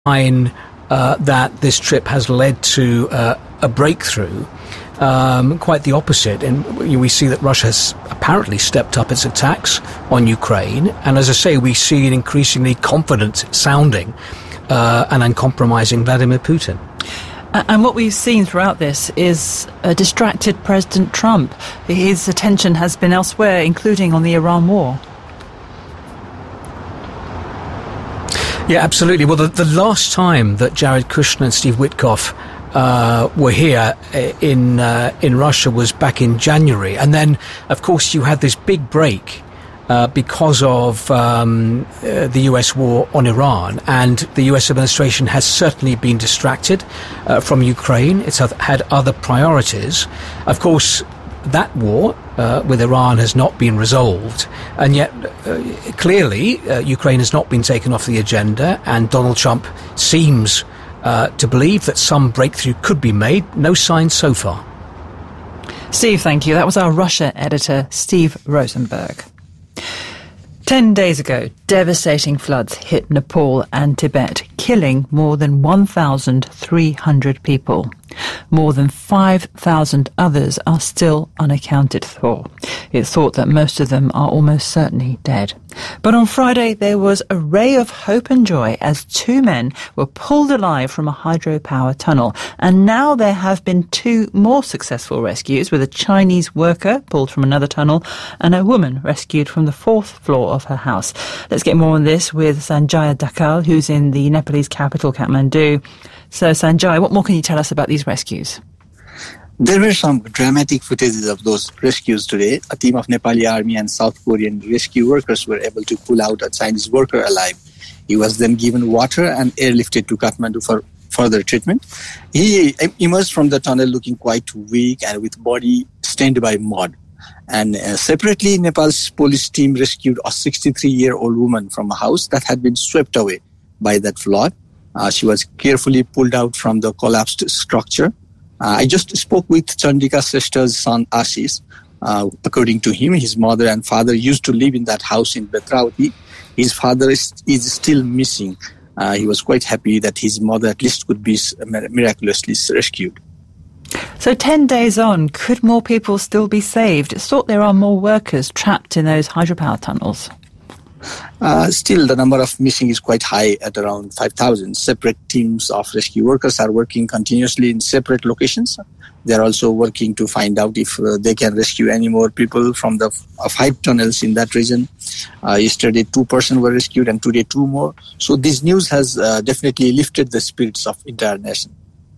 that this trip has led to a breakthrough. Quite the opposite. And we see that Russia has apparently stepped up its attacks on Ukraine. And as I say, we see an increasingly confident-sounding and uncompromising Vladimir Putin. And what we've seen throughout this is a distracted President Trump. His attention has been elsewhere, including on the Iran war. Yeah, absolutely. Well, the last time that Jared Kushner and Steve Witkoff were here in Russia was back in January. And then, of course, you had this big break because of the US war on Iran. And the US administration has certainly been distracted from Ukraine. It's had other priorities. Of course, that war with Iran has not been resolved. And yet, clearly, Ukraine has not been taken off the agenda. And Donald Trump seems to believe that some breakthrough could be made. No signs so far. Steve, thank you. That was our Russia editor, Steve Rosenberg. 10 days ago, devastating floods hit Nepal and Tibet, killing more than 1,300 people. More than 5,000 others are still unaccounted for. It's thought that most of them are almost certainly dead. But on Friday, there was a ray of hope and joy as 2 men were pulled alive from a hydropower tunnel. And now there have been 2 more successful rescues, with a Chinese worker pulled from another tunnel and a woman rescued from the 4th floor of her house. Let's get more on this with Sanjaya Dakal, who's in the Nepalese capital, Kathmandu. So, Sanjay, what more can you tell us about these rescues? There were some dramatic footages of those rescues today. A team of Nepali army and South Korean rescue workers were able to pull out a Chinese worker alive. He was then given water and airlifted to Kathmandu for further treatment. He emerged from the tunnel looking quite weak and with body stained by mud. And separately, Nepal's police team rescued a 63-year-old woman from a house that had been swept away by that flood. She was carefully pulled out from the collapsed structure. I just spoke with Chandika Sreshta's son Ashish. According to him, his mother and father used to live in that house in Betravati. His father is still missing. He was quite happy that his mother at least could be miraculously rescued. So 10 days on, could more people still be saved? It's thought there are more workers trapped in those hydropower tunnels. Still, the number of missing is quite high at around 5,000. Separate teams of rescue workers are working continuously in separate locations. They are also working to find out if they can rescue any more people from the 5 tunnels in that region. Yesterday, 2 persons were rescued and today 2 more. So this news has definitely lifted the spirits of entire nation.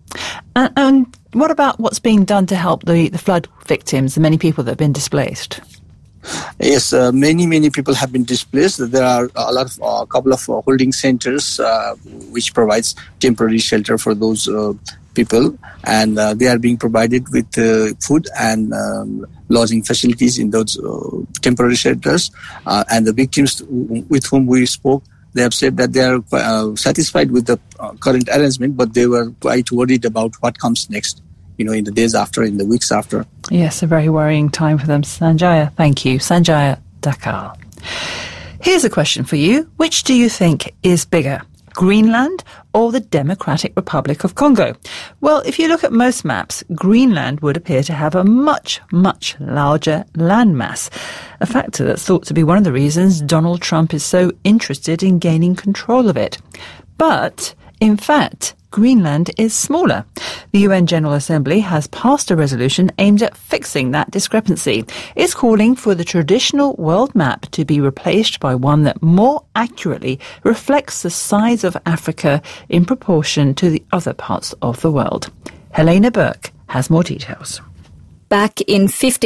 And what about what's being done to help the flood victims, the many people that have been displaced? Yes, many people have been displaced. There are a couple of holding centers which provides temporary shelter for those people, and they are being provided with food and lodging facilities in those temporary shelters. And the victims with whom we spoke, they have said that they are satisfied with the current arrangement, but they were quite worried about what comes next, in the days after, in the weeks after. Yes, a very worrying time for them. Sanjaya, thank you. Sanjaya Dakal. Here's a question for you. Which do you think is bigger, Greenland or the Democratic Republic of Congo? Well, if you look at most maps, Greenland would appear to have a much, much larger landmass, a factor that's thought to be one of the reasons Donald Trump is so interested in gaining control of it. But, in fact, Greenland is smaller. The UN General Assembly has passed a resolution aimed at fixing that discrepancy. It's calling for the traditional world map to be replaced by one that more accurately reflects the size of Africa in proportion to the other parts of the world. Helena Burke has more details. Back in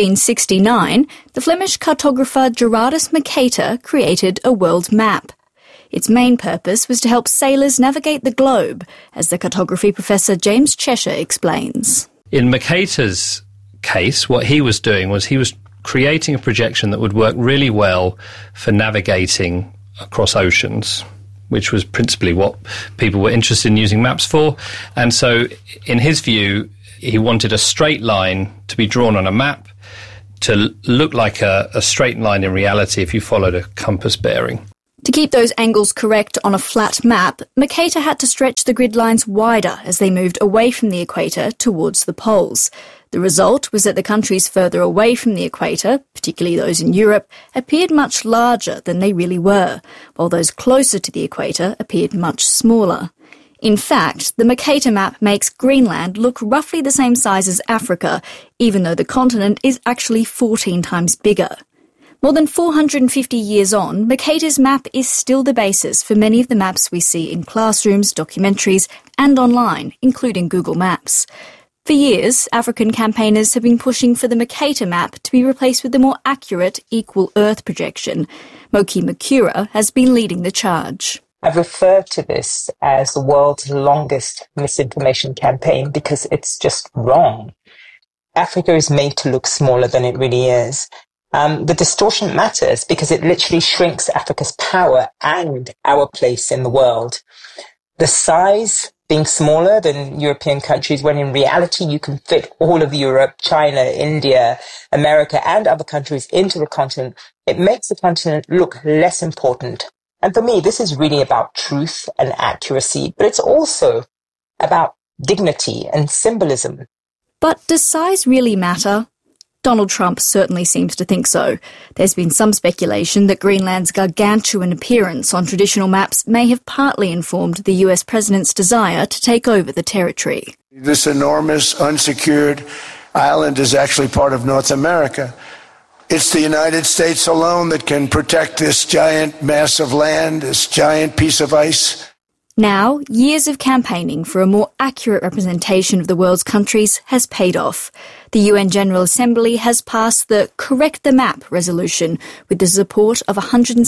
1569, the Flemish cartographer Gerardus Mercator created a world map. Its main purpose was to help sailors navigate the globe, as the cartography professor James Cheshire explains. In Mercator's case, what he was doing was he was creating a projection that would work really well for navigating across oceans, which was principally what people were interested in using maps for. And so, in his view, he wanted a straight line to be drawn on a map to look like a straight line in reality if you followed a compass bearing. To keep those angles correct on a flat map, Mercator had to stretch the grid lines wider as they moved away from the equator towards the poles. The result was that the countries further away from the equator, particularly those in Europe, appeared much larger than they really were, while those closer to the equator appeared much smaller. In fact, the Mercator map makes Greenland look roughly the same size as Africa, even though the continent is actually 14 times bigger. More than 450 years on, Mercator's map is still the basis for many of the maps we see in classrooms, documentaries, and online, including Google Maps. For years, African campaigners have been pushing for the Mercator map to be replaced with the more accurate Equal Earth projection. Moki Makura has been leading the charge. I've referred to this as the world's longest misinformation campaign because it's just wrong. Africa is made to look smaller than it really is. The distortion matters because it literally shrinks Africa's power and our place in the world. The size being smaller than European countries, when in reality you can fit all of Europe, China, India, America, and other countries into the continent, it makes the continent look less important. And for me, this is really about truth and accuracy, but it's also about dignity and symbolism. But does size really matter? Donald Trump certainly seems to think so. There's been some speculation that Greenland's gargantuan appearance on traditional maps may have partly informed the US president's desire to take over the territory. This enormous, unsecured island is actually part of North America. It's the United States alone that can protect this giant mass of land, this giant piece of ice. Now, years of campaigning for a more accurate representation of the world's countries has paid off. The UN General Assembly has passed the Correct the Map resolution with the support of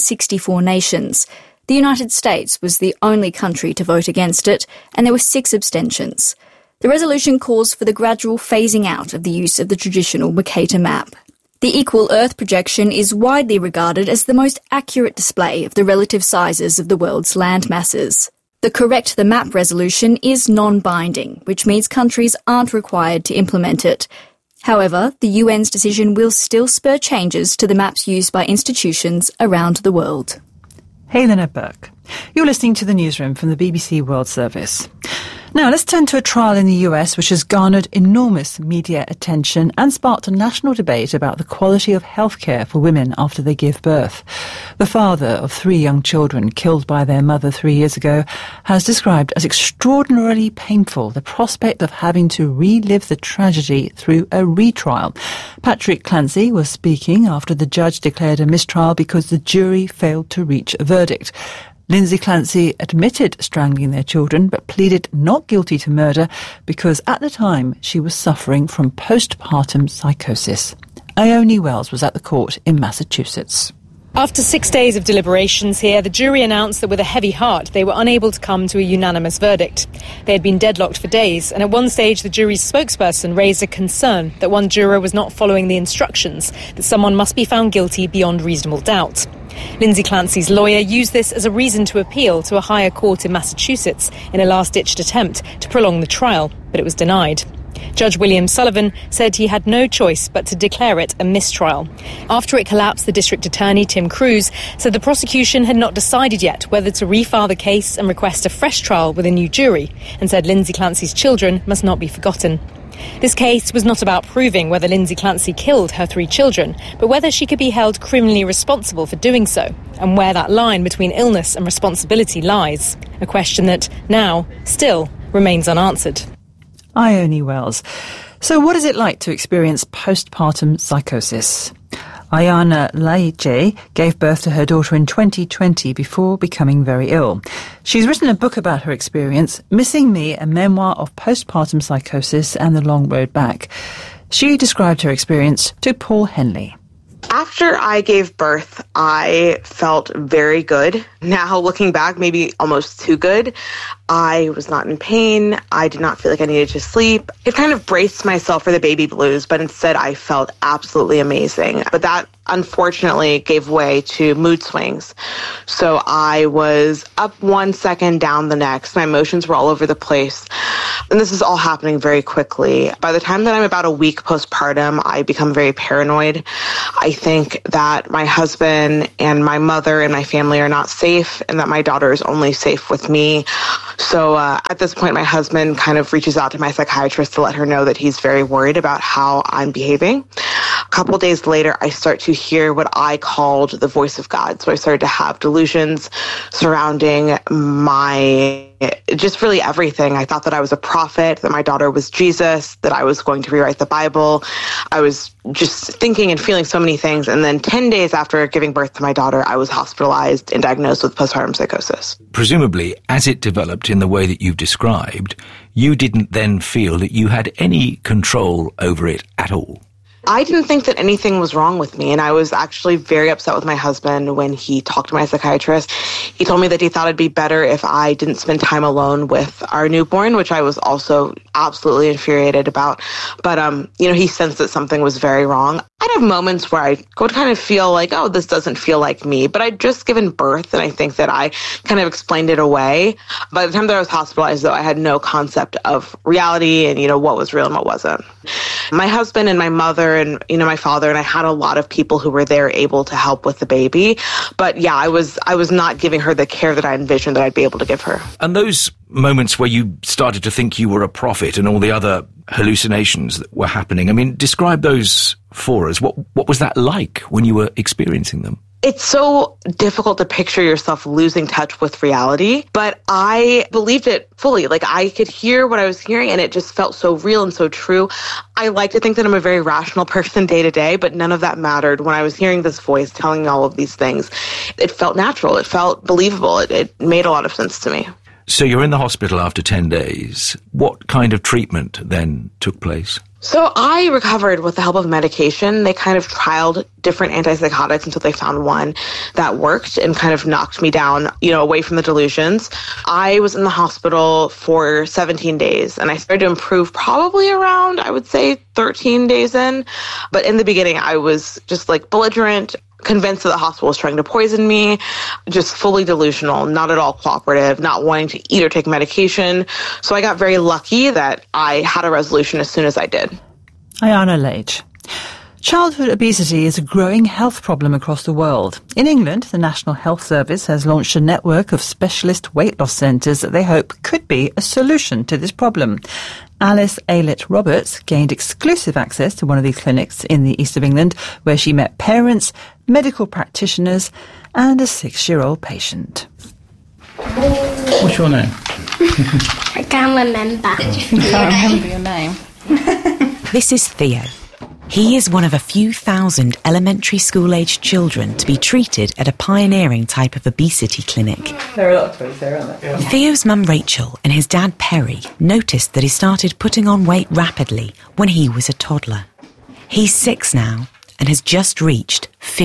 164 nations. The United States was the only country to vote against it, and there were 6 abstentions. The resolution calls for the gradual phasing out of the use of the traditional Mercator map. The Equal Earth projection is widely regarded as the most accurate display of the relative sizes of the world's land masses. The Correct the Map resolution is non-binding, which means countries aren't required to implement it. However, the UN's decision will still spur changes to the maps used by institutions around the world. Helena Burke. You're listening to the newsroom from the BBC World Service. Now, let's turn to a trial in the US which has garnered enormous media attention and sparked a national debate about the quality of healthcare for women after they give birth. The father of 3 young children killed by their mother 3 years ago has described as extraordinarily painful the prospect of having to relive the tragedy through a retrial. Patrick Clancy was speaking after the judge declared a mistrial because the jury failed to reach a verdict. Lindsay Clancy admitted strangling their children but pleaded not guilty to murder because at the time she was suffering from postpartum psychosis. Ione Wells was at the court in Massachusetts. After 6 days of deliberations here, the jury announced that with a heavy heart they were unable to come to a unanimous verdict. They had been deadlocked for days, and at one stage the jury's spokesperson raised a concern that one juror was not following the instructions, that someone must be found guilty beyond reasonable doubt. Lindsay Clancy's lawyer used this as a reason to appeal to a higher court in Massachusetts in a last-ditched attempt to prolong the trial, but it was denied. Judge William Sullivan said he had no choice but to declare it a mistrial. After it collapsed, the district attorney, Tim Cruz, said the prosecution had not decided yet whether to refile the case and request a fresh trial with a new jury, and said Lindsay Clancy's children must not be forgotten. This case was not about proving whether Lindsay Clancy killed her 3 children, but whether she could be held criminally responsible for doing so, and where that line between illness and responsibility lies, a question that now still remains unanswered. Ione Wells. So what is it like to experience postpartum psychosis? Ayana Laiche gave birth to her daughter in 2020 before becoming very ill. She's written a book about her experience, Missing Me, a memoir of postpartum psychosis and the long road back. She described her experience to Paul Henley. After I gave birth, I felt very good. Now, looking back, maybe almost too good. I was not in pain. I did not feel like I needed to sleep. It kind of braced myself for the baby blues, but instead I felt absolutely amazing. But that unfortunately gave way to mood swings. So I was up one second, down the next. My emotions were all over the place. And this is all happening very quickly. By the time that I'm about a week postpartum, I become very paranoid. I think that my husband and my mother and my family are not safe and that my daughter is only safe with me. So at this point, my husband kind of reaches out to my psychiatrist to let her know that he's very worried about how I'm behaving. A couple of days later, I start to hear what I called the voice of God. So I started to have delusions surrounding just really everything. I thought that I was a prophet, that my daughter was Jesus, that I was going to rewrite the Bible. I was just thinking and feeling so many things. And then 10 days after giving birth to my daughter, I was hospitalized and diagnosed with postpartum psychosis. Presumably, as it developed in the way that you've described, you didn't then feel that you had any control over it at all. I didn't think that anything was wrong with me, and I was actually very upset with my husband when he talked to my psychiatrist. He told me that he thought it'd be better if I didn't spend time alone with our newborn, which I was also absolutely infuriated about. But, he sensed that something was very wrong. I'd have moments where I would kind of feel like, oh, this doesn't feel like me. But I'd just given birth, and I think that I kind of explained it away. By the time that I was hospitalized, though, I had no concept of reality and, what was real and what wasn't. My husband and my mother and, my father, and I had a lot of people who were there able to help with the baby. But yeah, I was not giving her the care that I envisioned that I'd be able to give her. And those moments where you started to think you were a prophet and all the other hallucinations that were happening, I mean, describe those for us. What was that like when you were experiencing them? It's so difficult to picture yourself losing touch with reality, but I believed it fully. Like, I could hear what I was hearing, and it just felt so real and so true. I like to think that I'm a very rational person day to day, but none of that mattered. When I was hearing this voice telling me all of these things, it felt natural. It felt believable. It made a lot of sense to me. So you're in the hospital after 10 days. What kind of treatment then took place? So I recovered with the help of medication. They kind of trialed different antipsychotics until they found one that worked and kind of knocked me down, away from the delusions. I was in the hospital for 17 days and I started to improve probably around, I would say, 13 days in. But in the beginning, I was just like belligerent, convinced that the hospital was trying to poison me, just fully delusional, not at all cooperative, not wanting to eat or take medication. So I got very lucky that I had a resolution as soon as I did. Ayana Lage. Childhood obesity is a growing health problem across the world. In England, the National Health Service has launched a network of specialist weight loss centres that they hope could be a solution to this problem. Alice Aylett-Roberts gained exclusive access to one of these clinics in the east of England, where she met parents, medical practitioners and a 6-year-old patient. What's your name? I can't remember. You can't remember your name? This is Theo. He is one of a few thousand elementary school-aged children to be treated at a pioneering type of obesity clinic. There are a lot of twins there, aren't there? Theo's mum Rachel and his dad Perry noticed that he started putting on weight rapidly when he was a toddler. He's 6 now and has just reached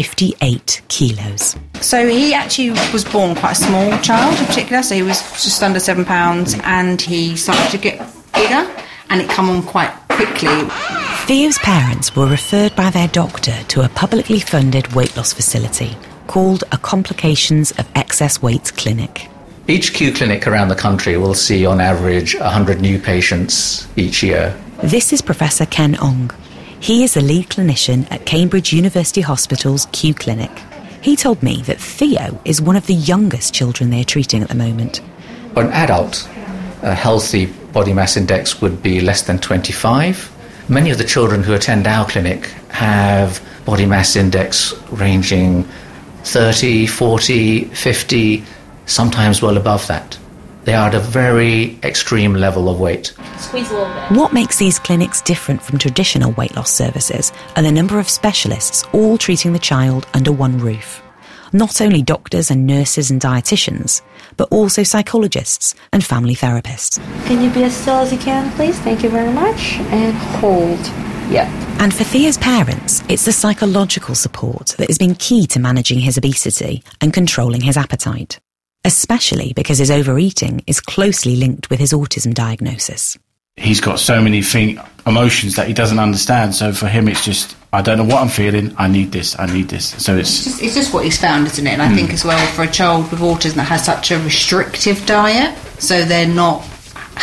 58 kilos. So he actually was born quite a small child in particular, so he was just under 7 pounds, and he started to get bigger and it come on quite quickly. Theo's parents were referred by their doctor to a publicly funded weight loss facility called a Complications of Excess Weight Clinic. Each Q clinic around the country will see on average 100 new patients each year. This is Professor Ken Ong. He is the lead clinician at Cambridge University Hospital's Q Clinic. He told me that Theo is one of the youngest children they're treating at the moment. For an adult, a healthy body mass index would be less than 25. Many of the children who attend our clinic have body mass index ranging 30, 40, 50, sometimes well above that. They are at a very extreme level of weight. Squeeze a little bit. What makes these clinics different from traditional weight loss services are the number of specialists all treating the child under one roof. Not only doctors and nurses and dietitians, but also psychologists and family therapists. Can you be as still as you can, please? Thank you very much. And hold. Yep. And for Theo's parents, it's the psychological support that has been key to managing his obesity and controlling his appetite, especially because his overeating is closely linked with his autism diagnosis. He's got so many emotions that he doesn't understand, so for him it's just, I don't know what I'm feeling, I need this. So it's just what he's found, isn't it? And I think as well, for a child with autism that has such a restrictive diet, so they're not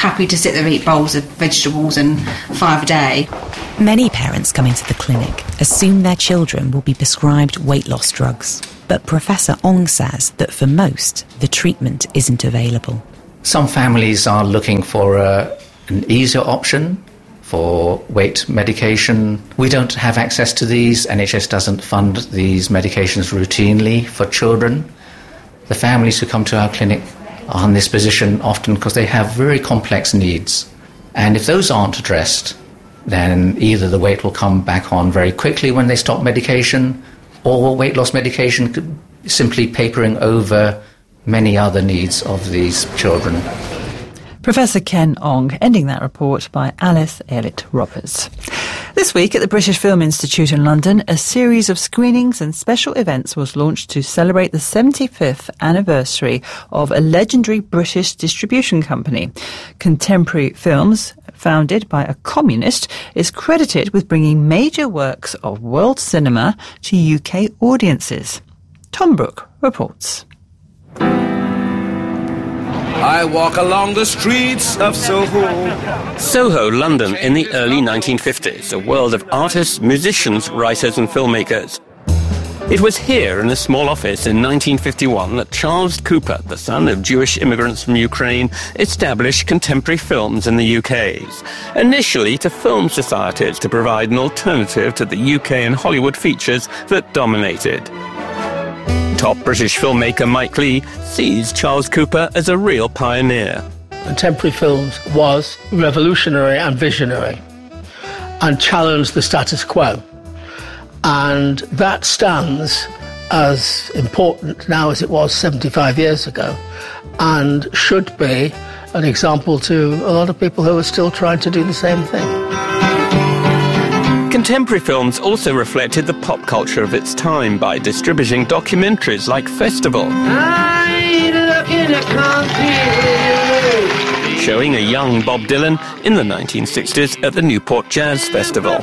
happy to sit there and eat bowls of vegetables and 5 a day. Many parents coming to the clinic assume their children will be prescribed weight loss drugs. But Professor Ong says that for most, the treatment isn't available. Some families are looking for an easier option for weight medication. We don't have access to these. NHS doesn't fund these medications routinely for children. The families who come to our clinic are in this position often because they have very complex needs. And if those aren't addressed, then either the weight will come back on very quickly when they stop medication, or weight loss medication could simply papering over many other needs of these children. Professor Ken Ong, ending that report by Alice Aylett-Roberts. This week at the British Film Institute in London, a series of screenings and special events was launched to celebrate the 75th anniversary of a legendary British distribution company. Contemporary Films, founded by a communist, is credited with bringing major works of world cinema to UK audiences. Tom Brooke reports. I walk along the streets of Soho. Soho, London, in the early 1950s, a world of artists, musicians, writers and filmmakers. It was here in a small office in 1951 that Charles Cooper, the son of Jewish immigrants from Ukraine, established Contemporary Films in the UK's, initially to film societies to provide an alternative to the UK and Hollywood features that dominated. Top British filmmaker Mike Leigh sees Charles Cooper as a real pioneer. Contemporary Films was revolutionary and visionary and challenged the status quo. And that stands as important now as it was 75 years ago, and should be an example to a lot of people who are still trying to do the same thing. Contemporary Films also reflected the pop culture of its time by distributing documentaries like Festival, showing a young Bob Dylan in the 1960s at the Newport Jazz Festival.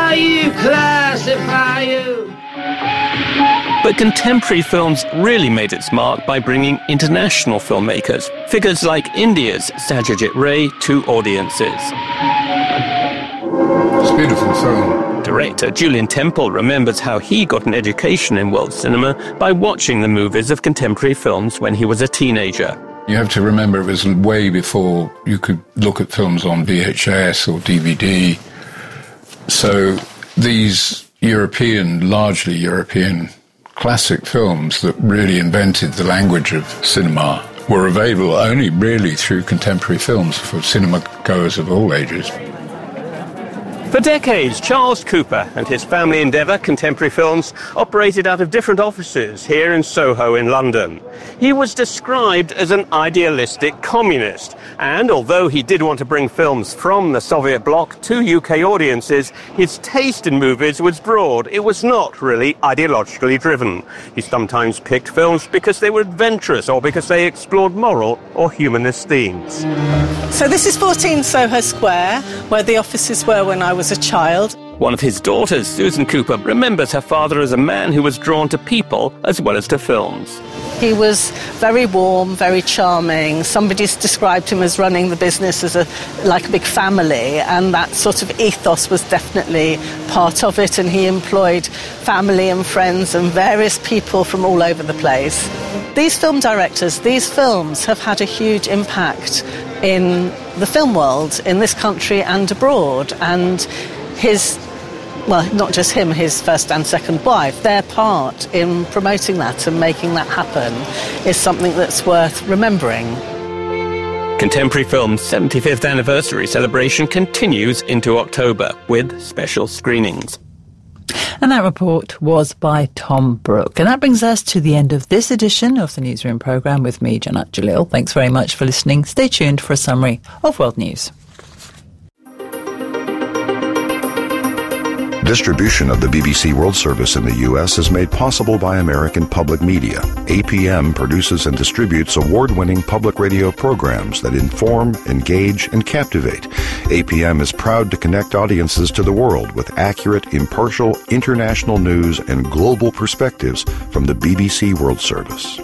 But Contemporary Films really made its mark by bringing international filmmakers, figures like India's Satyajit Ray, to audiences. It's a beautiful film. Director Julian Temple remembers how he got an education in world cinema by watching the movies of Contemporary Films when he was a teenager. You have to remember it was way before you could look at films on VHS or DVD. So these largely European classic films that really invented the language of cinema were available only really through Contemporary Films for cinema goers of all ages. For decades, Charles Cooper and his family endeavour, Contemporary Films, operated out of different offices here in Soho in London. He was described as an idealistic communist, and although he did want to bring films from the Soviet bloc to UK audiences, his taste in movies was broad. It was not really ideologically driven. He sometimes picked films because they were adventurous or because they explored moral or humanist themes. So this is 14 Soho Square, where the offices were when I was a child. One of his daughters, Susan Cooper, remembers her father as a man who was drawn to people as well as to films. He was very warm, very charming. Somebody's described him as running the business as like a big family, and that sort of ethos was definitely part of it, and he employed family and friends and various people from all over the place. These film directors, these films have had a huge impact in the film world, in this country and abroad, and his, well, not just him, his first and second wife, their part in promoting that and making that happen is something that's worth remembering. Contemporary Films' 75th anniversary celebration continues into October with special screenings. And that report was by Tom Brooke. And that brings us to the end of this edition of the Newsroom programme with me, Janat Jalil. Thanks very much for listening. Stay tuned for a summary of world news. Distribution of the BBC World Service in the U.S. is made possible by American Public Media. APM produces and distributes award-winning public radio programs that inform, engage, and captivate. APM is proud to connect audiences to the world with accurate, impartial, international news and global perspectives from the BBC World Service.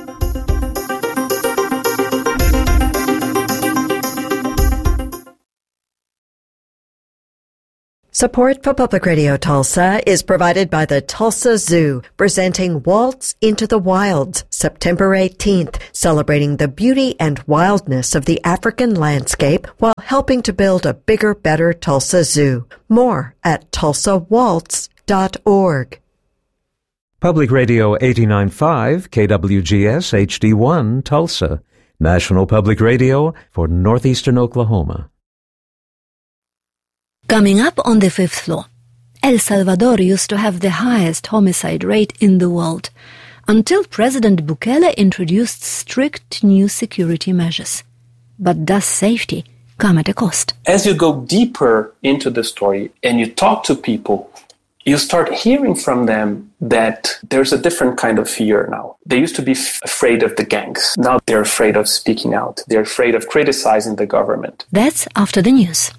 Support for Public Radio Tulsa is provided by the Tulsa Zoo, presenting Waltz into the Wilds, September 18th, celebrating the beauty and wildness of the African landscape while helping to build a bigger, better Tulsa Zoo. More at tulsawaltz.org. Public Radio 89.5 KWGS HD1 Tulsa, National Public Radio for Northeastern Oklahoma. Coming up on the fifth floor, El Salvador used to have the highest homicide rate in the world until President Bukele introduced strict new security measures. But does safety come at a cost? As you go deeper into the story and you talk to people, you start hearing from them that there's a different kind of fear now. They used to be afraid of the gangs. Now they're afraid of speaking out. They're afraid of criticizing the government. That's after the news.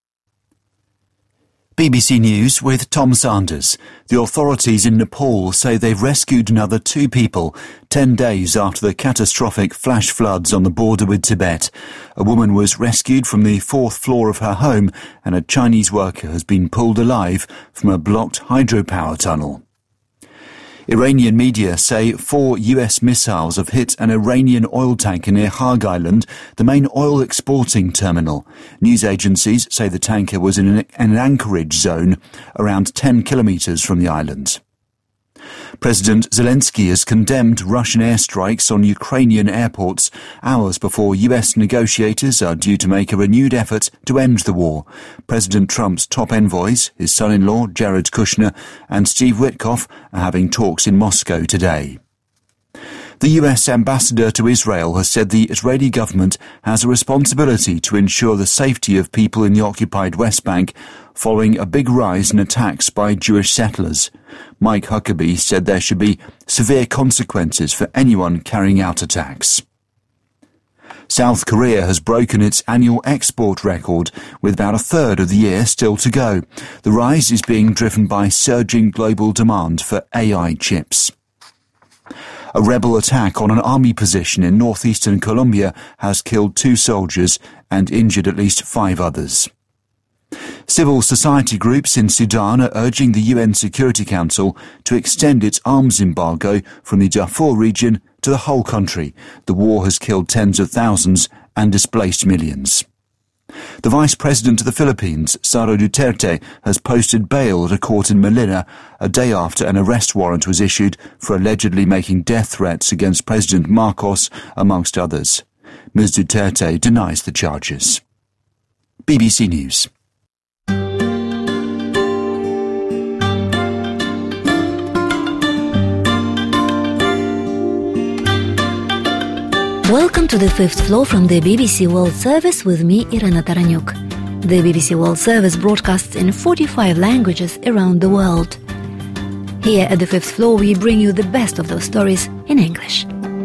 BBC News with Tom Sanders. The authorities in Nepal say they've rescued another 2 people 10 days after the catastrophic flash floods on the border with Tibet. A woman was rescued from the 4th floor of her home and a Chinese worker has been pulled alive from a blocked hydropower tunnel. Iranian media say 4 US missiles have hit an Iranian oil tanker near Hague Island, the main oil exporting terminal. News agencies say the tanker was in an anchorage zone around 10 kilometres from the island. President Zelensky has condemned Russian airstrikes on Ukrainian airports hours before US negotiators are due to make a renewed effort to end the war. President Trump's top envoys, his son-in-law Jared Kushner and Steve Witkoff, are having talks in Moscow today. The US ambassador to Israel has said the Israeli government has a responsibility to ensure the safety of people in the occupied West Bank following a big rise in attacks by Jewish settlers. Mike Huckabee said there should be severe consequences for anyone carrying out attacks. South Korea has broken its annual export record, with about a third of the year still to go. The rise is being driven by surging global demand for AI chips. A rebel attack on an army position in northeastern Colombia has killed 2 soldiers and injured at least 5 others. Civil society groups in Sudan are urging the UN Security Council to extend its arms embargo from the Darfur region to the whole country. The war has killed tens of thousands and displaced millions. The Vice President of the Philippines, Sara Duterte, has posted bail at a court in Manila a day after an arrest warrant was issued for allegedly making death threats against President Marcos, amongst others. Ms. Duterte denies the charges. BBC News. Welcome to the fifth floor from the BBC World Service with me, Irena Taranyuk. The BBC World Service broadcasts in 45 languages around the world. Here at the fifth floor, we bring you the best of those stories in English.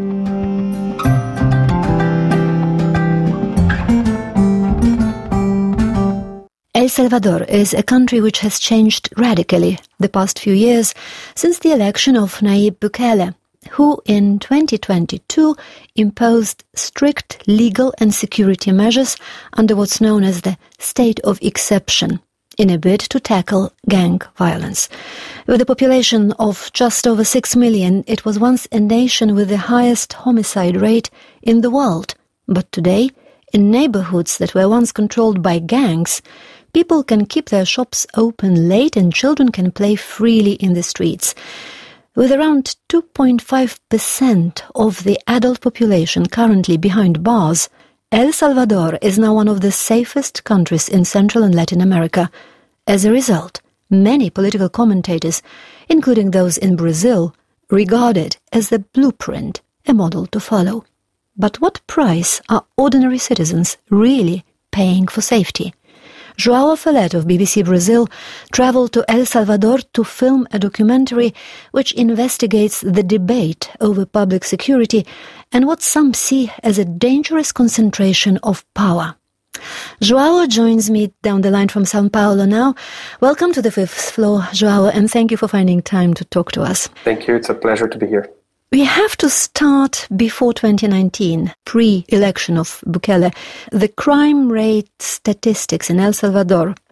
El Salvador is a country which has changed radically the past few years since the election of Nayib Bukele, who in 2022 imposed strict legal and security measures under what's known as the state of exception in a bid to tackle gang violence. With a population of just over 6 million, it was once a nation with the highest homicide rate in the world. But today, in neighborhoods that were once controlled by gangs, people can keep their shops open late and children can play freely in the streets. With around 2.5% of the adult population currently behind bars, El Salvador is now one of the safest countries in Central and Latin America. As a result, many political commentators, including those in Brazil, regard it as the blueprint, a model to follow. But what price are ordinary citizens really paying for safety? João Felet of BBC Brazil travelled to El Salvador to film a documentary which investigates the debate over public security and what some see as a dangerous concentration of power. João joins me down the line from São Paulo now. Welcome to the fifth floor, João, and thank you for finding time to talk to us. Thank you. It's a pleasure to be here. We have to start before 2019, pre-election of Bukele. The crime rate statistics in El Salvador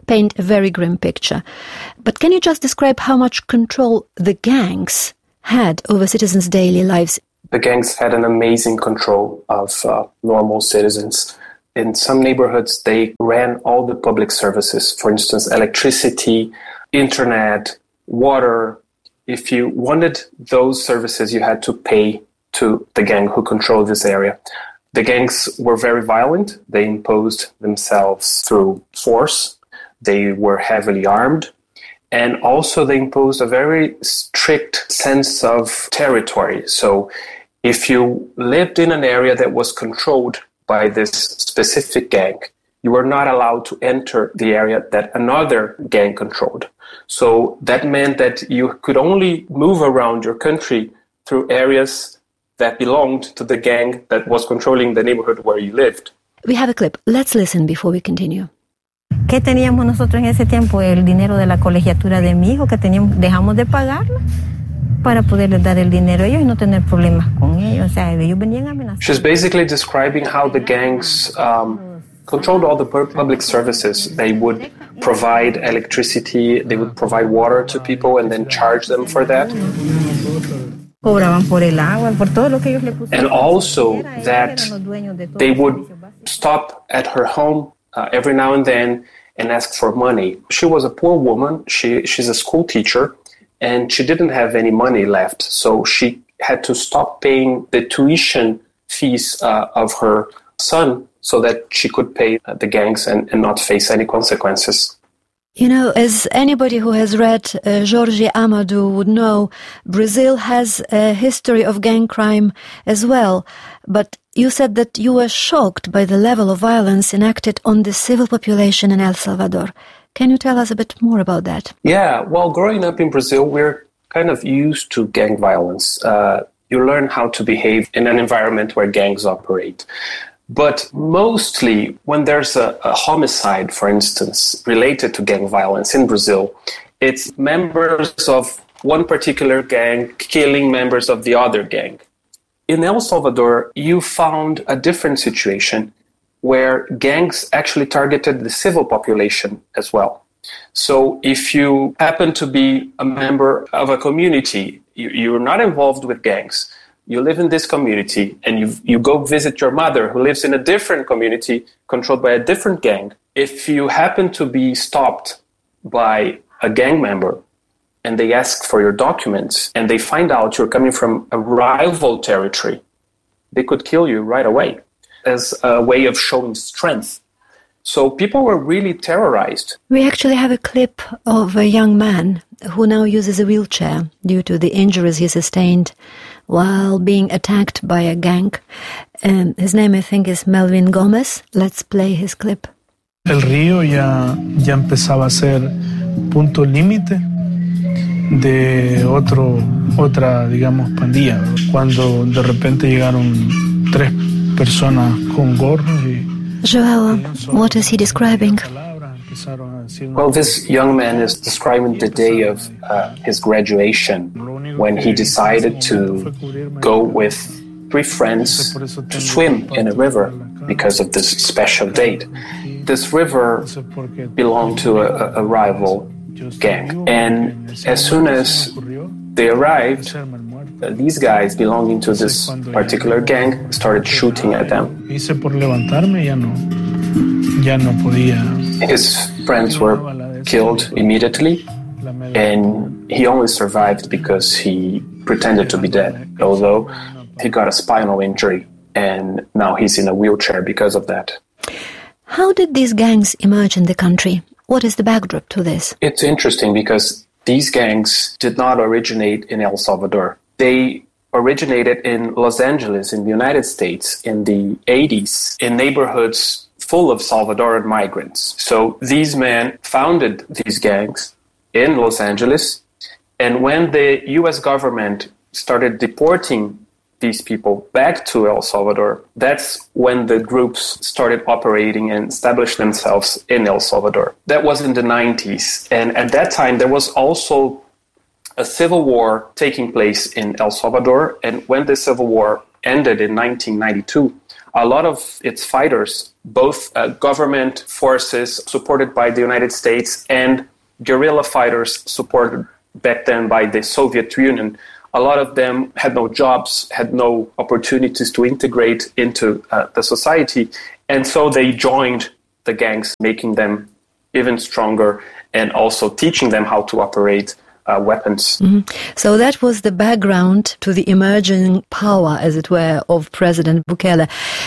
paint a very grim picture. But can you just describe how much control the gangs had over citizens' daily lives? The gangs had an amazing control of normal citizens. In some neighborhoods, they ran all the public services, for instance, electricity, internet, water. If you wanted those services, you had to pay to the gang who controlled this area. The gangs were very violent. They imposed themselves through force. They were heavily armed. And also they imposed a very strict sense of territory. So if you lived in an area that was controlled by this specific gang, you were not allowed to enter the area that another gang controlled. So that meant that you could only move around your country through areas that belonged to the gang that was controlling the neighborhood where you lived. We have a clip. Let's listen before we continue. ¿Qué teníamos nosotros en ese tiempo? El dinero de la colegiatura de mi hijo que teníamos, dejamos de pagarla para poderles dar el dinero a ellos y no tener problemas con ellos. O sea, ellos venían amenazando. She's basically describing how the gangs controlled all the public services. They would provide electricity, they would provide water to people and then charge them for that. Cobraban por el agua, por todo lo que ellos le pusieron. And also that they would stop at her home every now and then and ask for money. She was a poor woman. She's a school teacher, and she didn't have any money left. So she had to stop paying the tuition fees of her son so that she could pay the gangs and not face any consequences. You know, as anybody who has read Jorge Amado would know, Brazil has a history of gang crime as well. But you said that you were shocked by the level of violence enacted on the civil population in El Salvador. Can you tell us a bit more about that? Yeah, well, growing up in Brazil, we're kind of used to gang violence. You learn how to behave in an environment where gangs operate. But mostly when there's a homicide, for instance, related to gang violence in Brazil, it's members of one particular gang killing members of the other gang. In El Salvador, you found a different situation where gangs actually targeted the civil population as well. So if you happen to be a member of a community, you're not involved with gangs. You live in this community and you go visit your mother who lives in a different community controlled by a different gang. If you happen to be stopped by a gang member and they ask for your documents and they find out you're coming from a rival territory, they could kill you right away as a way of showing strength. So people were really terrorized. We actually have a clip of a young man who now uses a wheelchair due to the injuries he sustained while being attacked by a gang. His name, I think, is Melvin Gomez. Let's play his clip. El río ya empezaba a ser punto límite de otra, digamos, pandilla. Cuando de repente llegaron 3 personas con gorros y... Joel, what is he describing? Well, this young man is describing the day of his graduation when he decided to go with 3 friends to swim in a river because of this special date. This river belonged to a rival gang, and as soon as they arrived, these guys belonging to this particular gang started shooting at them. His friends were killed immediately, and he only survived because he pretended to be dead, although he got a spinal injury, and now he's in a wheelchair because of that. How did these gangs emerge in the country? What is the backdrop to this? It's interesting because these gangs did not originate in El Salvador. They originated in Los Angeles in the United States in the 80s in neighborhoods full of Salvadoran migrants. So these men founded these gangs in Los Angeles, and when the U.S. government started deporting these people back to El Salvador, that's when the groups started operating and established themselves in El Salvador. That was in the 90s, and at that time there was also a civil war taking place in El Salvador, and when the civil war ended in 1992, a lot of its fighters, both government forces supported by the United States and guerrilla fighters supported back then by the Soviet Union, a lot of them had no jobs, had no opportunities to integrate into the society. And so they joined the gangs, making them even stronger and also teaching them how to operate weapons. Mm-hmm. So that was the background to the emerging power, as it were, of President Bukele.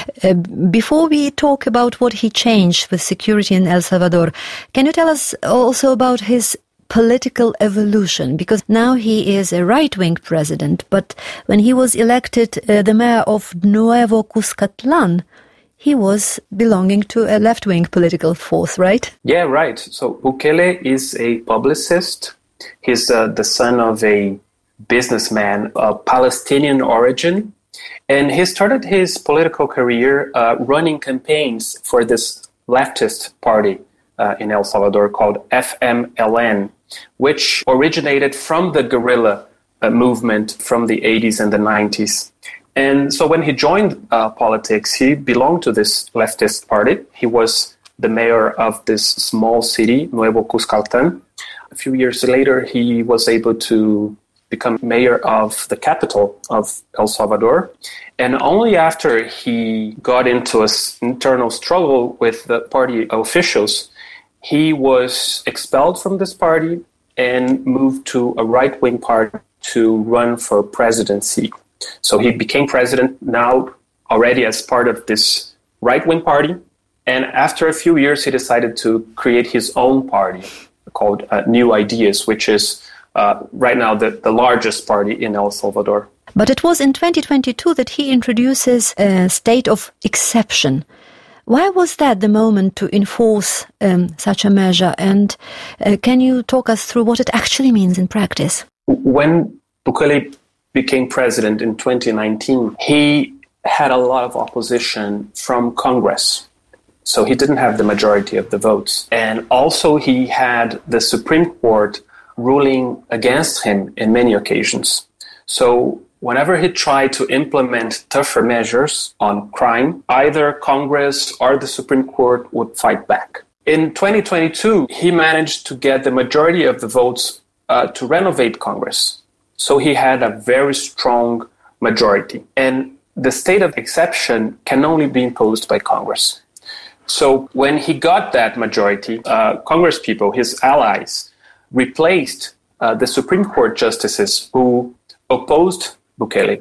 Before we talk about what he changed with security in El Salvador, can you tell us also about his political evolution? Because now he is a right-wing president, but when he was elected the mayor of Nuevo Cuscatlan, he was belonging to a left-wing political force, right? Yeah, right. So Bukele is a publicist. He's the son of a businessman of Palestinian origin. And he started his political career running campaigns for this leftist party in El Salvador called FMLN, which originated from the guerrilla movement from the 80s and the 90s. And so when he joined politics, he belonged to this leftist party. He was the mayor of this small city, Nuevo Cuscatlan. A few years later, he was able to become mayor of the capital of El Salvador. And only after he got into an internal struggle with the party officials, he was expelled from this party and moved to a right-wing party to run for presidency. So he became president now already as part of this right-wing party. And after a few years, he decided to create his own party called New Ideas, which is right now the largest party in El Salvador. But it was in 2022 that he introduces a state of exception. Why was that the moment to enforce such a measure? And can you talk us through what it actually means in practice? When Bukele became president in 2019, he had a lot of opposition from Congress. So he didn't have the majority of the votes. And also he had the Supreme Court ruling against him in many occasions. So whenever he tried to implement tougher measures on crime, either Congress or the Supreme Court would fight back. In 2022, he managed to get the majority of the votes to renovate Congress. So he had a very strong majority. And the state of exception can only be imposed by Congress. So when he got that majority, Congress people, his allies, replaced the Supreme Court justices who opposed Bukele.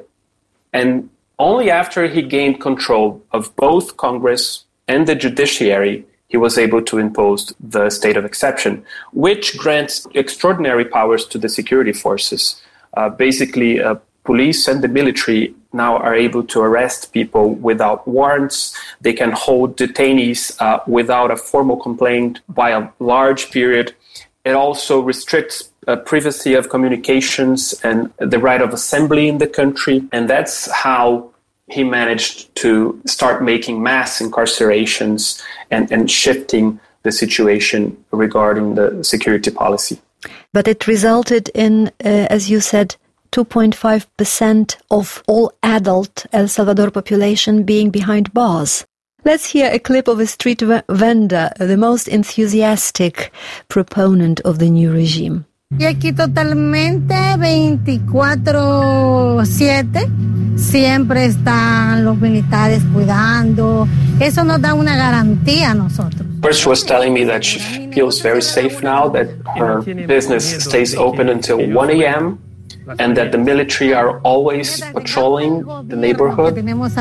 And only after he gained control of both Congress and the judiciary, he was able to impose the state of exception, which grants extraordinary powers to the security forces. Basically, police and the military now are able to arrest people without warrants. They can hold detainees without a formal complaint by a large period. It also restricts privacy of communications and the right of assembly in the country. And that's how he managed to start making mass incarcerations and shifting the situation regarding the security policy. But it resulted in, as you said, 2.5% of all adult El Salvador population being behind bars. Let's hear a clip of a street vendor, the most enthusiastic proponent of the new regime. Y aquí totalmente 24/7, siempre están los militares cuidando. Eso nos da una garantía a nosotros. First, she was telling me that she feels very safe now, that her business stays open until 1 a.m., and that the military are always patrolling the neighborhood.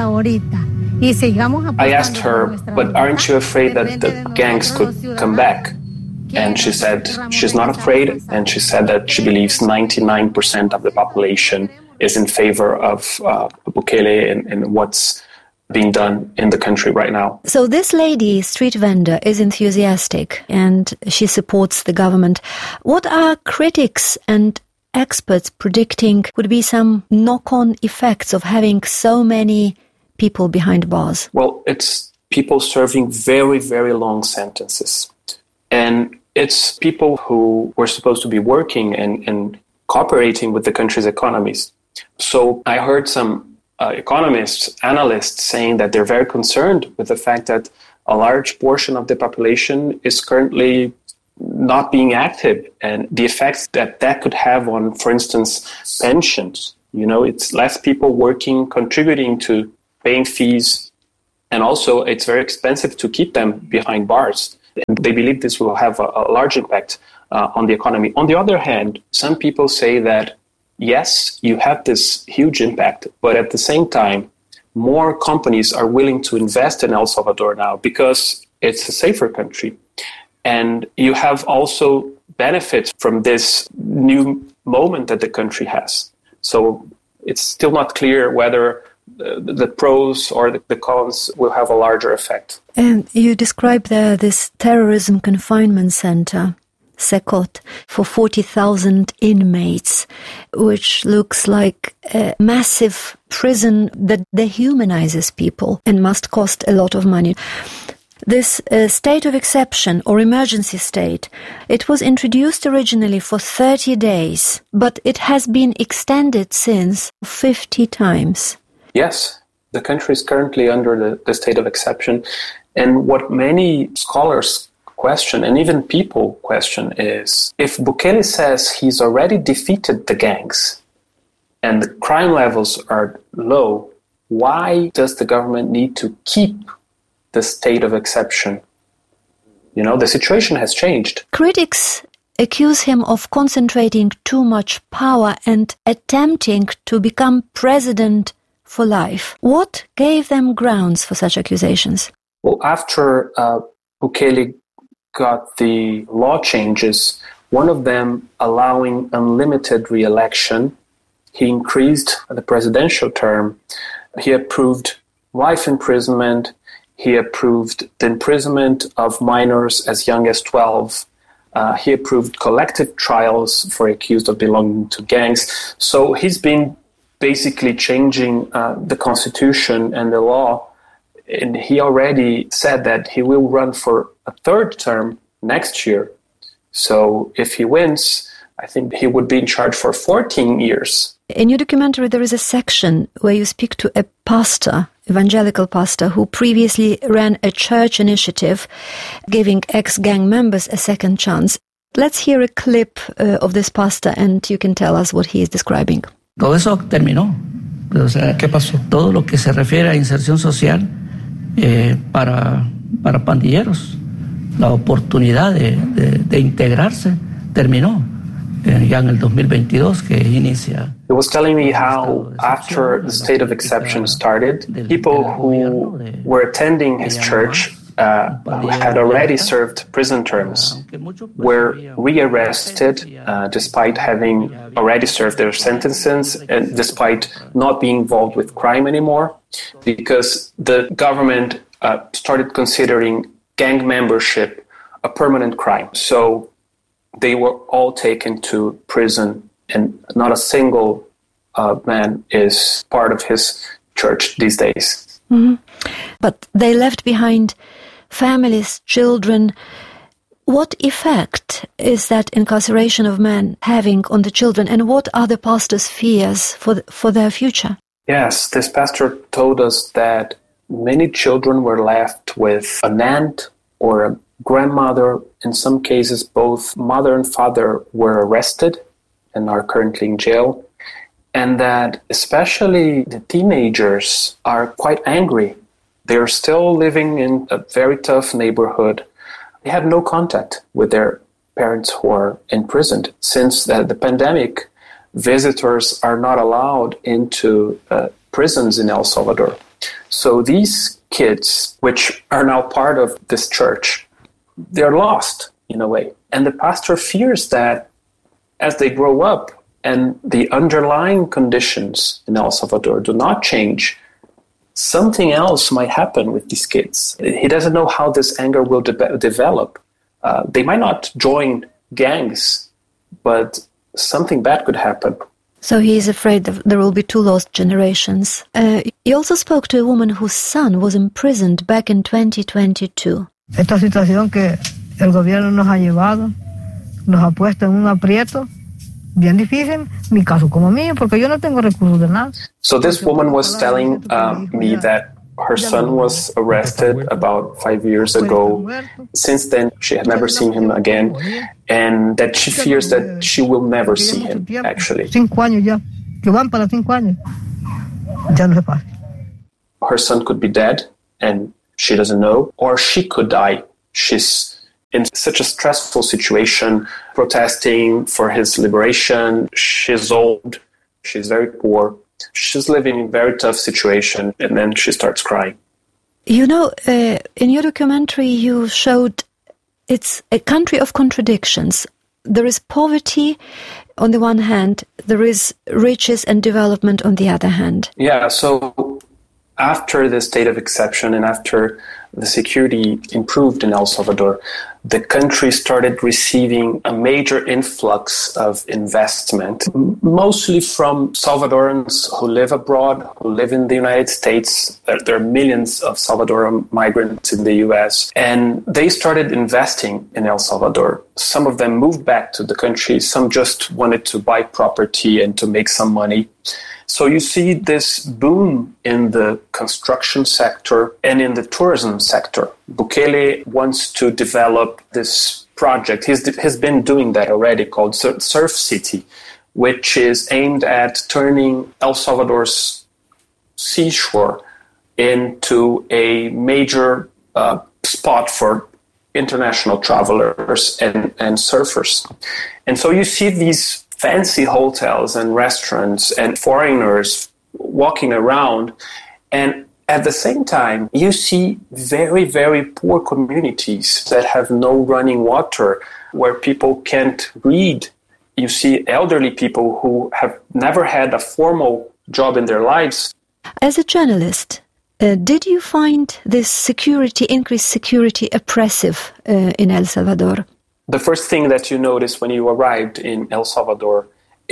I asked her, but aren't you afraid that the gangs could come back? And she said she's not afraid, and she said that she believes 99% of the population is in favor of Bukele and what's being done in the country right now. So this lady, street vendor, is enthusiastic and she supports the government. What are critics and experts predicting would be some knock-on effects of having so many people behind bars? Well, it's people serving very, very long sentences. And it's people who were supposed to be working and cooperating with the country's economies. So I heard some economists, analysts saying that they're very concerned with the fact that a large portion of the population is currently not being active, and the effects that that could have on, for instance, pensions. You know, it's less people working, contributing to paying fees, and also it's very expensive to keep them behind bars. And they believe this will have a large impact on the economy. On the other hand, some people say that, yes, you have this huge impact, but at the same time, more companies are willing to invest in El Salvador now because it's a safer country. And you have also benefits from this new moment that the country has. So it's still not clear whether the pros or the cons will have a larger effect. And you described this terrorism confinement center, Secot, for 40,000 inmates, which looks like a massive prison that dehumanizes people and must cost a lot of money. This state of exception or emergency state, it was introduced originally for 30 days, but it has been extended since 50 times. Yes, the country is currently under the state of exception. And what many scholars question, and even people question, is if Bukele says he's already defeated the gangs and the crime levels are low, why does the government need to keep the state of exception? You know, the situation has changed. Critics accuse him of concentrating too much power and attempting to become president for life. What gave them grounds for such accusations? Well, after Bukele got the law changes, one of them allowing unlimited re-election, he increased the presidential term. He approved life imprisonment. He approved the imprisonment of minors as young as 12. He approved collective trials for accused of belonging to gangs. So he's been basically changing the constitution and the law. And he already said that he will run for a third term next year. So if he wins, I think he would be in charge for 14 years. In your documentary, there is a section where you speak to a pastor, evangelical pastor, who previously ran a church initiative giving ex-gang members a second chance. Let's hear a clip of this pastor and you can tell us what he is describing. Todo eso terminó. O sea, ¿qué pasó? Todo lo que se refiere a inserción social para pandilleros, la oportunidad de integrarse terminó. Ya en el 2022 que inicia. He was telling me how after the state of exception started, people who were attending his church who had already served prison terms were rearrested despite having already served their sentences and despite not being involved with crime anymore, because the government started considering gang membership a permanent crime. So they were all taken to prison, and not a single man is part of his church these days. Mm-hmm. But they left behind families, children. What effect is that incarceration of men having on the children, and what are the pastor's fears for their future? Yes, this pastor told us that many children were left with an aunt or a grandmother. In some cases, both mother and father were arrested and are currently in jail. And that especially the teenagers are quite angry. They're still living in a very tough neighborhood. They have no contact with their parents who are imprisoned. Since the pandemic, visitors are not allowed into prisons in El Salvador. So these kids, which are now part of this church, they're lost in a way. And the pastor fears that as they grow up and the underlying conditions in El Salvador do not change, something else might happen with these kids. He doesn't know how this anger will develop. They might not join gangs, but something bad could happen. So he is afraid that there will be two lost generations. You also spoke to a woman whose son was imprisoned back in 2022. Esta situación que el gobierno nos ha llevado, nos ha puesto en un aprieto bien difícil, mi caso como mío, porque yo no tengo recursos de nada. So this woman was telling me that her son was arrested about 5 years ago. Since then, she had never seen him again, and that she fears that she will never see him, actually. 5 años ya, que van para 5 años. Ya no se pasa. Her son could be dead, and she doesn't know, or she could die. She's in such a stressful situation, protesting for his liberation. She's old, she's very poor. She's living in a very tough situation, and then she starts crying. You know, in your documentary you showed it's a country of contradictions. There is poverty on the one hand, there is riches and development on the other hand. Yeah, so after the state of exception and after the security improved in El Salvador, the country started receiving a major influx of investment, mostly from Salvadorans who live abroad, who live in the United States. There are millions of Salvadoran migrants in the U.S., and they started investing in El Salvador. Some of them moved back to the country. Some just wanted to buy property and to make some money. So you see this boom in the construction sector and in the tourism sector. Bukele wants to develop this project. He's been doing that already, called Surf City, which is aimed at turning El Salvador's seashore into a major spot for international travelers and surfers. And so you see these fancy hotels and restaurants and foreigners walking around, and at the same time you see very, very poor communities that have no running water, where people can't read. You see elderly people who have never had a formal job in their lives. As a journalist, did you find this increased security oppressive in El Salvador? The first thing that you notice when you arrived in El Salvador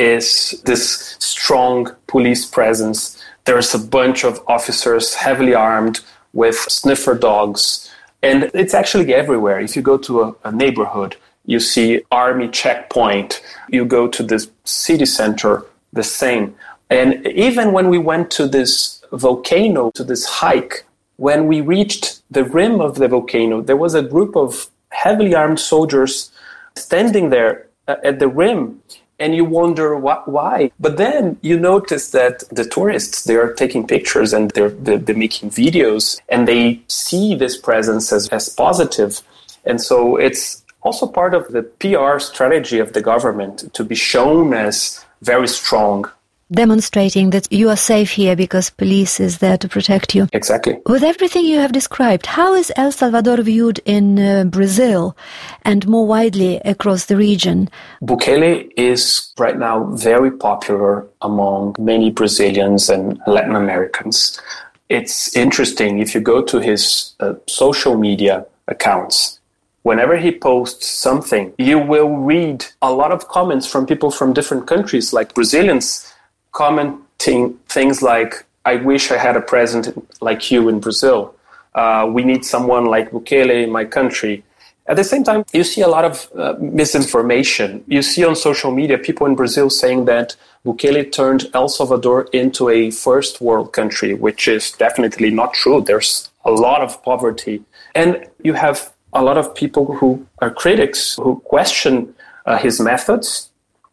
is this strong police presence. There's a bunch of officers heavily armed with sniffer dogs, and it's actually everywhere. If you go to a neighborhood, you see army checkpoint. You go to the city center, the same. And even when we went to this volcano, to this hike, when we reached the rim of the volcano, there was a group of heavily armed soldiers standing there at the rim, and you wonder why. But then you notice that the tourists, they are taking pictures and they're making videos, and they see this presence as positive. And so it's also part of the PR strategy of the government to be shown as very strong. Demonstrating that you are safe here because police is there to protect you. Exactly. With everything you have described, how is El Salvador viewed in Brazil and more widely across the region? Bukele is right now very popular among many Brazilians and Latin Americans. It's interesting, if you go to his social media accounts, whenever he posts something, you will read a lot of comments from people from different countries, like Brazilians commenting things like, I wish I had a president like you in Brazil. We need someone like Bukele in my country. At the same time, you see a lot of misinformation. You see on social media people in Brazil saying that Bukele turned El Salvador into a first world country, which is definitely not true. There's a lot of poverty. And you have a lot of people who are critics who question his methods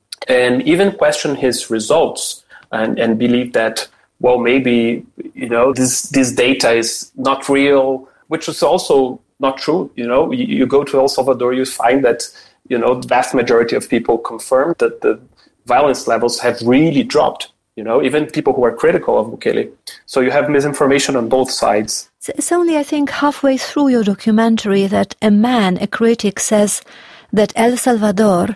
and even question his results. And believe that, well, maybe, this data is not real, which is also not true. You go to El Salvador, you find that, the vast majority of people confirm that the violence levels have really dropped, even people who are critical of Bukele. So you have misinformation on both sides. It's only, I think, halfway through your documentary that a critic says that El Salvador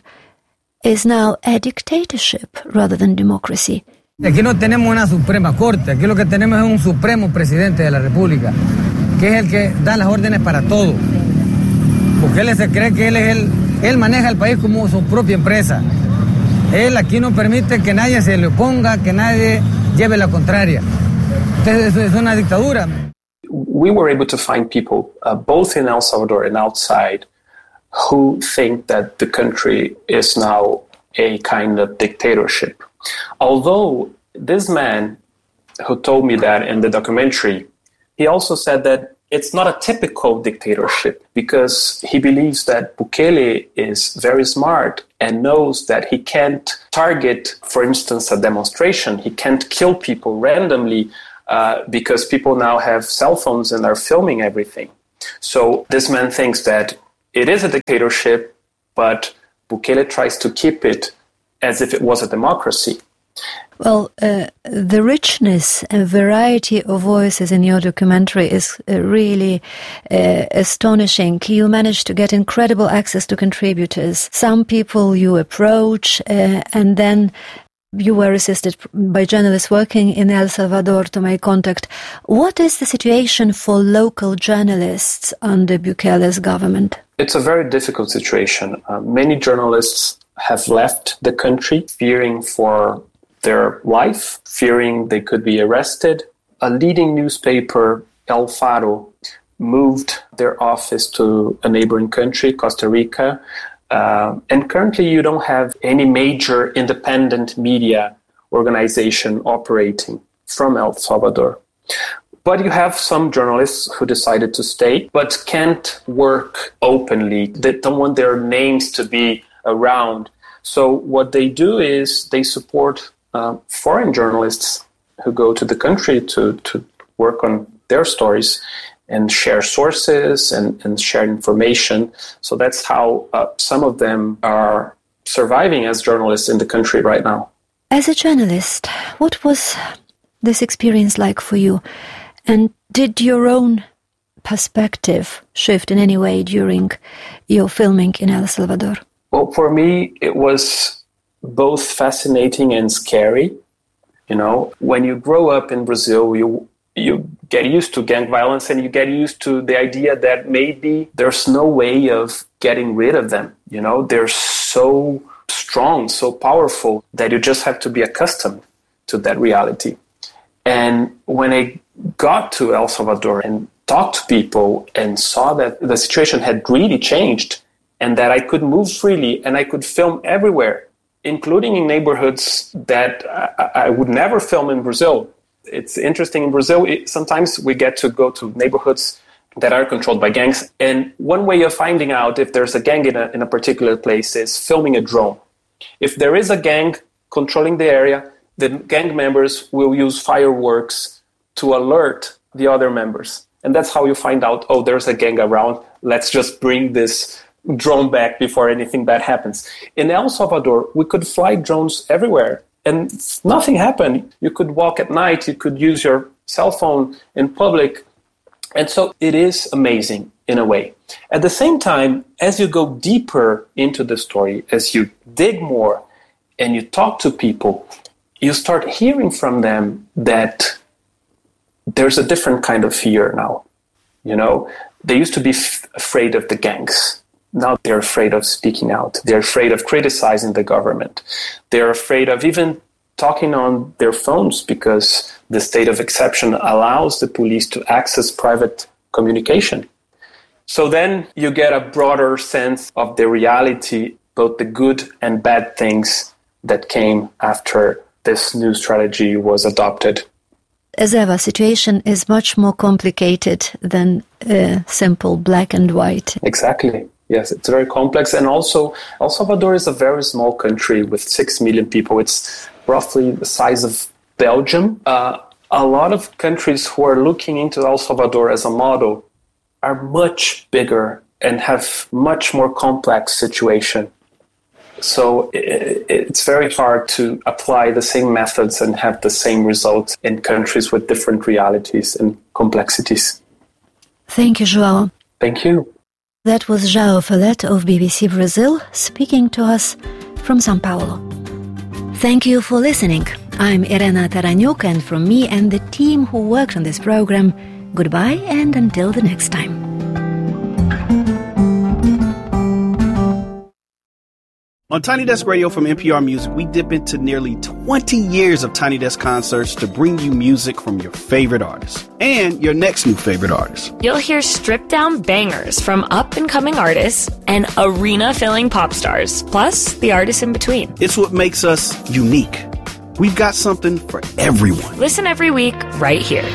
is now a dictatorship rather than democracy. Aquí no tenemos una Suprema Corte, aquí lo que tenemos es un Supremo Presidente de la República, que es el que da las órdenes para todo. Porque él se cree que él maneja el país como su propia empresa. Él aquí no permite que nadie se le oponga, que nadie lleve la contraria. Entonces es una dictadura. We were able to find people, both in El Salvador and outside, who think that the country is now a kind of dictatorship. Although this man who told me that in the documentary, he also said that it's not a typical dictatorship because he believes that Bukele is very smart and knows that he can't target, for instance, a demonstration. He can't kill people randomly because people now have cell phones and are filming everything. So this man thinks that it is a dictatorship, but Bukele tries to keep it as if it was a democracy. Well, the richness and variety of voices in your documentary is really astonishing. You managed to get incredible access to contributors. Some people you approach, and then you were assisted by journalists working in El Salvador to make contact. What is the situation for local journalists under Bukele's government? It's a very difficult situation. Many journalists have left the country fearing for their life, fearing they could be arrested. A leading newspaper, El Faro, moved their office to a neighboring country, Costa Rica. And currently you don't have any major independent media organization operating from El Salvador. But you have some journalists who decided to stay, but can't work openly. They don't want their names to be around. So what they do is they support foreign journalists who go to the country to work on their stories and share sources and share information. So that's how some of them are surviving as journalists in the country right now. As a journalist, what was this experience like for you? And did your own perspective shift in any way during your filming in El Salvador? Well, for me, it was both fascinating and scary. You know, when you grow up in Brazil, you get used to gang violence and you get used to the idea that maybe there's no way of getting rid of them. You know, they're so strong, so powerful that you just have to be accustomed to that reality. And when I got to El Salvador and talked to people and saw that the situation had really changed and that I could move freely and I could film everywhere, including in neighborhoods that I would never film in Brazil. It's interesting, in Brazil, sometimes we get to go to neighborhoods that are controlled by gangs. And one way of finding out if there's a gang in a particular place is filming a drone. If there is a gang controlling the area, the gang members will use fireworks to alert the other members. And that's how you find out, oh, there's a gang around. Let's just bring this drone back before anything bad happens. In El Salvador, we could fly drones everywhere and nothing happened. You could walk at night, you could use your cell phone in public. And so it is amazing in a way. At the same time, as you go deeper into the story, as you dig more and you talk to people, you start hearing from them that there's a different kind of fear now. You know, they used to be afraid of the gangs. Now they're afraid of speaking out. They're afraid of criticizing the government. They're afraid of even talking on their phones because the state of exception allows the police to access private communication. So then you get a broader sense of the reality, both the good and bad things that came after this new strategy was adopted. As ever, situation is much more complicated than simple black and white. Exactly. Yes, it's very complex. And also, El Salvador is a very small country with 6 million people. It's roughly the size of Belgium. A lot of countries who are looking into El Salvador as a model are much bigger and have much more complex situation. So it's very hard to apply the same methods and have the same results in countries with different realities and complexities. Thank you, João. Thank you. That was João Falete of BBC Brazil speaking to us from São Paulo. Thank you for listening. I'm Irena Taranyuk, and from me and the team who worked on this program, goodbye and until the next time. On Tiny Desk Radio from NPR Music, we dip into nearly 20 years of Tiny Desk concerts to bring you music from your favorite artists and your next new favorite artist. You'll hear stripped-down bangers from up-and-coming artists and arena-filling pop stars, plus the artists in between. It's what makes us unique. We've got something for everyone. Listen every week right here.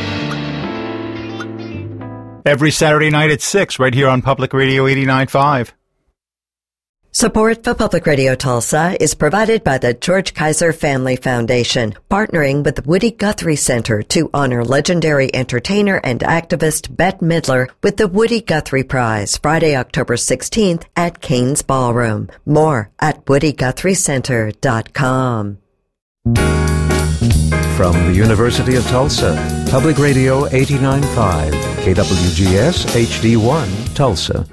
Every Saturday night at 6 right here on Public Radio 89.5. Support for Public Radio Tulsa is provided by the George Kaiser Family Foundation, partnering with the Woody Guthrie Center to honor legendary entertainer and activist Bette Midler with the Woody Guthrie Prize, Friday, October 16th at Kane's Ballroom. More at WoodyGuthrieCenter.com. From the University of Tulsa, Public Radio 89.5, KWGS HD1, Tulsa.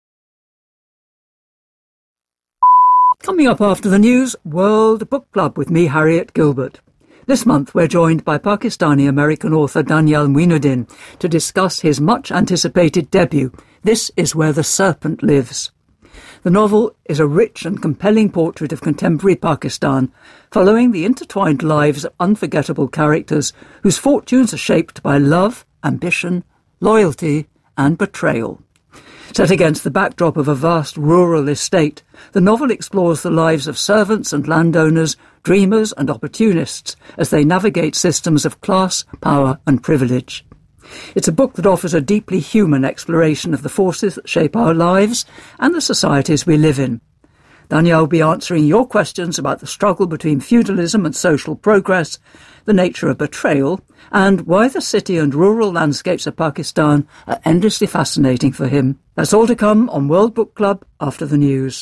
Coming up after the news, World Book Club with me, Harriet Gilbert. This month we're joined by Pakistani-American author Danyal Muinuddin to discuss his much-anticipated debut, This Is Where the Serpent Lives. The novel is a rich and compelling portrait of contemporary Pakistan, following the intertwined lives of unforgettable characters whose fortunes are shaped by love, ambition, loyalty and betrayal. Set against the backdrop of a vast rural estate, the novel explores the lives of servants and landowners, dreamers and opportunists as they navigate systems of class, power and privilege. It's a book that offers a deeply human exploration of the forces that shape our lives and the societies we live in. Danyal will be answering your questions about the struggle between feudalism and social progress, the nature of betrayal, and why the city and rural landscapes of Pakistan are endlessly fascinating for him. That's all to come on World Book Club after the news.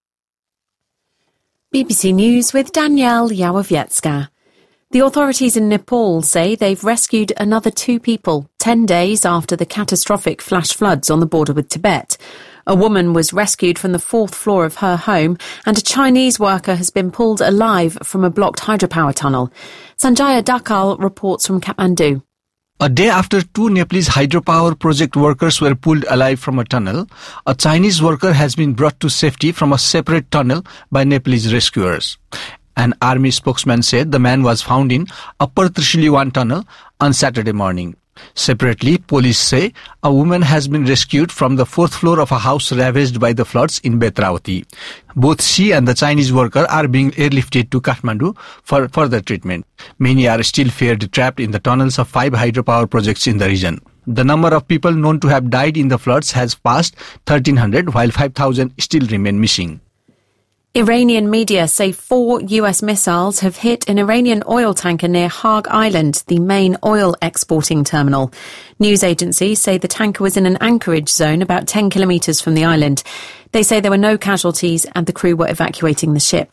BBC News with Danielle Yawowiecka. The authorities in Nepal say they've rescued another 2 people 10 days after the catastrophic flash floods on the border with Tibet. A woman was rescued from the 4th floor of her home, and a Chinese worker has been pulled alive from a blocked hydropower tunnel. Sanjaya Dakal reports from Kathmandu. A day after 2 Nepalese hydropower project workers were pulled alive from a tunnel, a Chinese worker has been brought to safety from a separate tunnel by Nepalese rescuers. An army spokesman said the man was found in Upper Trishiliwan tunnel on Saturday morning. Separately, police say a woman has been rescued from the 4th floor of a house ravaged by the floods in Betravati. Both she and the Chinese worker are being airlifted to Kathmandu for further treatment. Many are still feared trapped in the tunnels of 5 hydropower projects in the region. The number of people known to have died in the floods has passed 1,300, while 5,000 still remain missing. Iranian media say 4 US missiles have hit an Iranian oil tanker near Hague Island, the main oil exporting terminal. News agencies say the tanker was in an anchorage zone about 10 kilometres from the island. They say there were no casualties and the crew were evacuating the ship.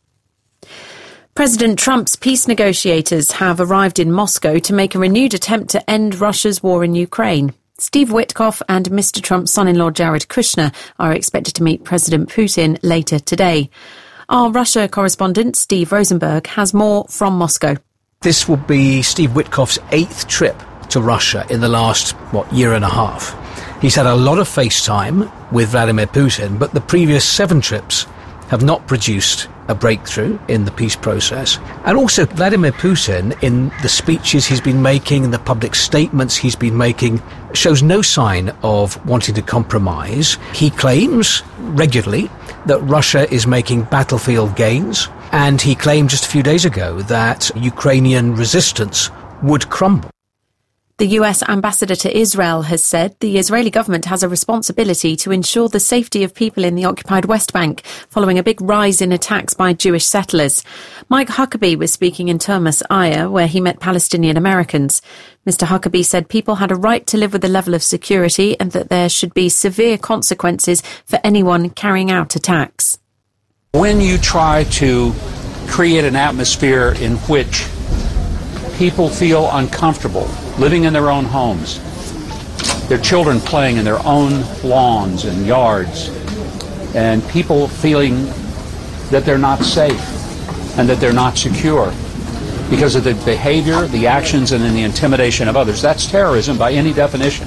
President Trump's peace negotiators have arrived in Moscow to make a renewed attempt to end Russia's war in Ukraine. Steve Witkoff and Mr. Trump's son-in-law Jared Kushner are expected to meet President Putin later today. Our Russia correspondent Steve Rosenberg has more from Moscow. This will be Steve Witkoff's 8th trip to Russia in the last, year and a half. He's had a lot of FaceTime with Vladimir Putin, but the previous 7 trips have not produced a breakthrough in the peace process. And also Vladimir Putin, in the speeches he's been making and the public statements he's been making, shows no sign of wanting to compromise. He claims regularly that Russia is making battlefield gains, and he claimed just a few days ago that Ukrainian resistance would crumble. The US ambassador to Israel has said the Israeli government has a responsibility to ensure the safety of people in the occupied West Bank following a big rise in attacks by Jewish settlers. Mike Huckabee was speaking in Termus, Aya, where he met Palestinian Americans. Mr. Huckabee said people had a right to live with a level of security and that there should be severe consequences for anyone carrying out attacks. When you try to create an atmosphere in which people feel uncomfortable living in their own homes, their children playing in their own lawns and yards, and people feeling that they're not safe and that they're not secure because of the behavior, the actions, and then the intimidation of others. That's terrorism by any definition.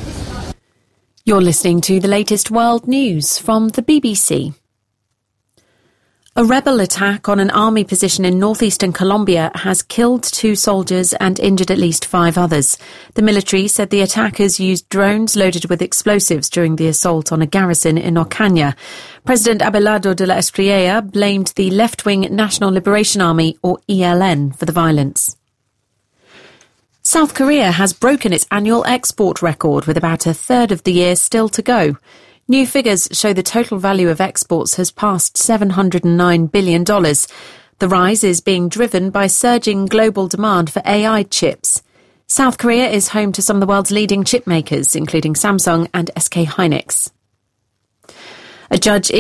You're listening to the latest world news from the BBC. A rebel attack on an army position in northeastern Colombia has killed 2 soldiers and injured at least 5 others. The military said the attackers used drones loaded with explosives during the assault on a garrison in Ocaña. President Abelardo de la Espriella blamed the left-wing National Liberation Army, or ELN, for the violence. South Korea has broken its annual export record with about a third of the year still to go. New figures show the total value of exports has passed $709 billion. The rise is being driven by surging global demand for AI chips. South Korea is home to some of the world's leading chip makers, including Samsung and SK Hynix. A judge